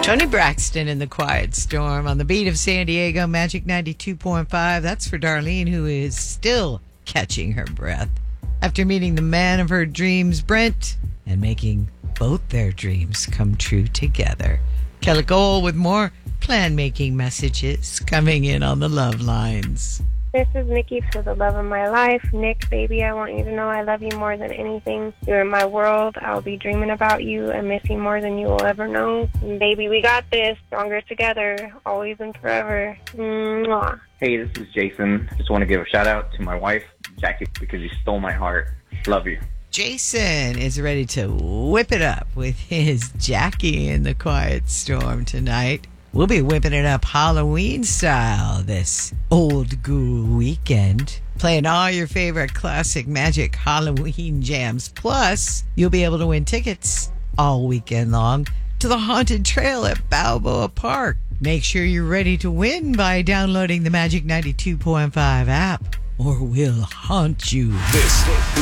Tony Braxton in The Quiet Storm on the beat of San Diego, Magic 92.5. That's for Darlene, who is still catching her breath after meeting the man of her dreams, Brent, and making both their dreams come true together. Kelly Cole with more plan-making messages coming in on the love lines. This is Nikki for the love of my life. Nick, baby, I want you to know I love you more than anything. You're in my world. I'll be dreaming about you and missing more than you will ever know. And baby, we got this. Stronger together, always and forever. Mwah. Hey, this is Jason. Just want to give a shout out to my wife, Jackie, because you stole my heart. Love you. Jason is ready to whip it up with his Jackie in The Quiet Storm tonight. We'll be whipping it up Halloween style this old ghoul weekend, playing all your favorite classic Magic Halloween jams. Plus, you'll be able to win tickets all weekend long to the Haunted Trail at Balboa Park. Make sure you're ready to win by downloading the Magic 92.5 app, or we'll haunt you. This